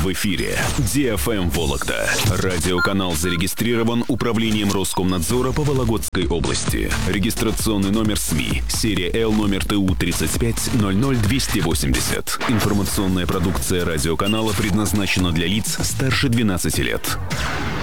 В эфире DFM Вологда. Радиоканал зарегистрирован Управлением Роскомнадзора по Вологодской области. Регистрационный номер СМИ. Серия Л номер ТУ 3500280. Информационная продукция радиоканала предназначена для лиц старше 12 лет.